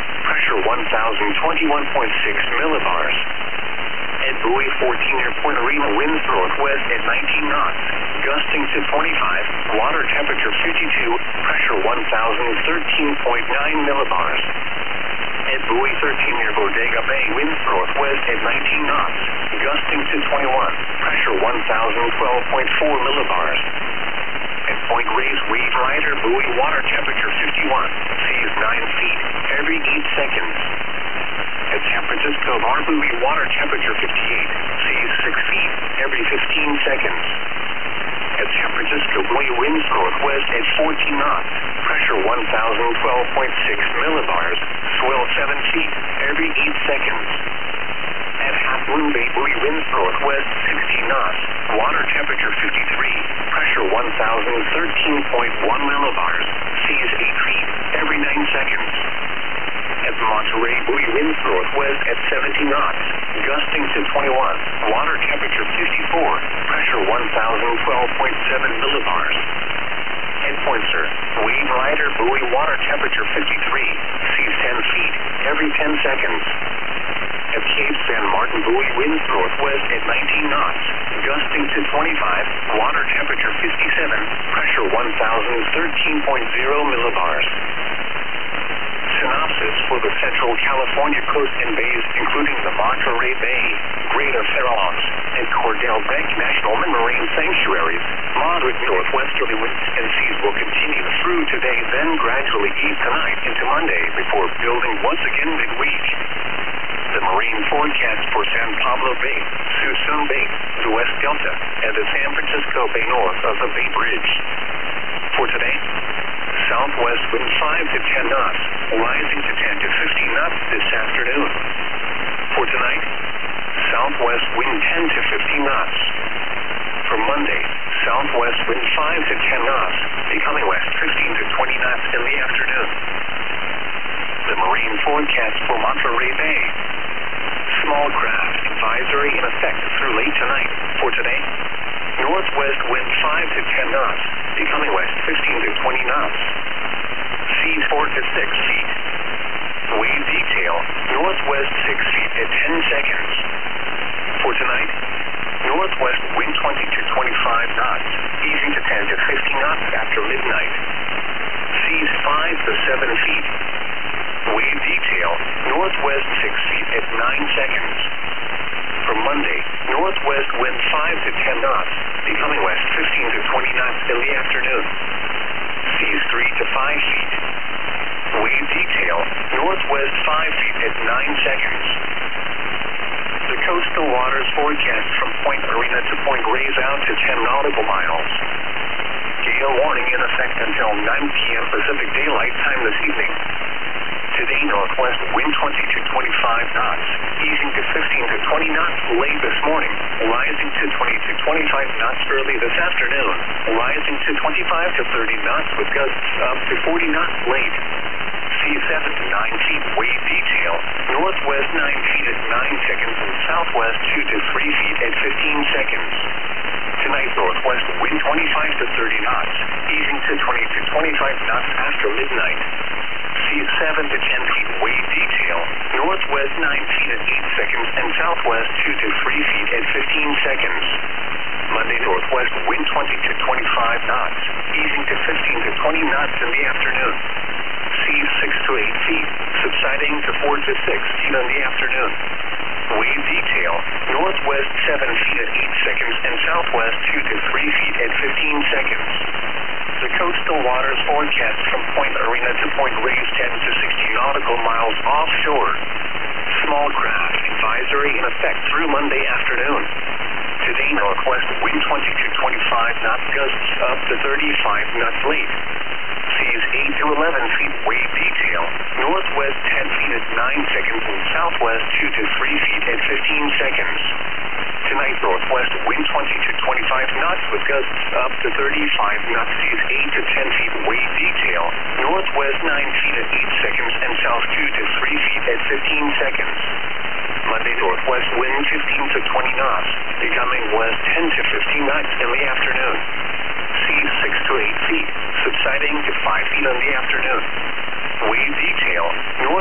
pressure 1021.6 millibars. At buoy 14 near Point Arena, winds northwest at 19 knots, gusting to 25, water temperature 52, pressure 1013.9 millibars. At buoy 13 near Bodega Bay, winds northwest at 19 knots, gusting to 21, pressure 1012.4 millibars. At Point Reyes, wave rider, buoy water temperature 51, seas 9 feet every 8 seconds. At San Francisco Bar, buoy water temperature 58, seas 6 feet every 15 seconds. At San Francisco, buoy winds northwest at 14 knots, pressure 1012.6 millibars, swell 7 feet every 8 seconds. At Half Moon Bay, buoy winds northwest 16 knots, water temperature 53, pressure 1013.1 millibars, seas 8 feet every 9 seconds. At Monterey, buoy winds northwest at 17 knots, gusting to 21, water temperature 54, pressure 1012.7 millibars. At Point Sur, wave rider, buoy water temperature 53, seas 10 feet every 10 seconds. At Cape San Martin, buoy winds northwest at 19 knots, gusting to 25, water temperature 57, pressure 1013.0 millibars. Synopsis for the Central California coast and bays, including the Monterey Bay, Greater Farallones, and Cordell Bank National Marine Sanctuaries. Moderate northwesterly winds and seas will continue through today, then gradually ease tonight into Monday before building once again midweek. The marine forecast for San Pablo Bay, Suisun Bay, the West Delta, and the San Francisco Bay north of the Bay Bridge. For today, southwest wind 5 to 10 knots, rising to 10 to 15 knots this afternoon. For tonight, southwest wind 10 to 15 knots. For Monday, southwest wind 5 to 10 knots, becoming west 15 to 20 knots in the afternoon. The marine forecast for Monterey Bay. Small craft advisory in effect through late tonight. For today, northwest wind 5 to 10 knots, becoming west 15 to 20 knots. Seas 4 to 6 feet. Wave detail, northwest 6 feet at 10 seconds. For tonight, northwest wind 20 to 25 knots, easing to 10 to 15 knots after midnight. Seas 5 to 7 feet. Wave detail, northwest 6 feet at 9 seconds. For Monday, northwest wind 5 to 10 knots, becoming west 15 to 20 knots in the afternoon. Seas 3 to 5 feet. Wave detail, northwest 5 feet at 9 seconds. The coastal waters forecast from Point Arena to Point Reyes out to 10 nautical miles. Gale warning in effect until 9 p.m. Pacific Daylight Time this evening. Today, northwest wind 20 to 25 knots, easing to 15 to 20 knots late this morning, rising to 20 to 25 knots early this afternoon, rising to 25 to 30 knots with gusts up to 40 knots late. Sea 7 to 9 feet, wave detail, northwest 9 feet at 9 seconds and southwest 2 to 3 feet at 15 seconds. Tonight, northwest wind 25 to 30 knots, easing to 20 to 25 knots after midnight. Sea 7 to 10 feet, wave detail, northwest 9 feet at 8 seconds and southwest 2 to 3 feet at 15 seconds. Monday, northwest wind 20 to 25 knots, easing to 15 to 20 knots in the afternoon. Seas 6 to 8 feet, subsiding to 4 to 6 feet in the afternoon. Wave detail, northwest 7 feet at 8 seconds and southwest 2 to 3 feet at 15 seconds. The coastal waters forecast from Point Arena to Point Reyes 10 to 60 nautical miles offshore. Small craft advisory in effect through Monday afternoon. Today, northwest wind 20 to 25 knots, gusts up to 35 knots late. Seas 8 to 11 feet, wave detail, northwest 10 feet at 9 seconds and southwest 2 to 3 feet at 15 seconds. Tonight, northwest wind 20 to 25 knots with gusts up to 35 knots, seas 8 to 10 feet, wave detail, northwest 9 feet at 8 seconds and south 2 to 3 feet at 15 seconds. Monday, northwest wind 15 to 20 knots, becoming west 10 to 15 knots in the afternoon. Seas 6 to 8 feet, subsiding to 5 feet in the afternoon. Wave detail, north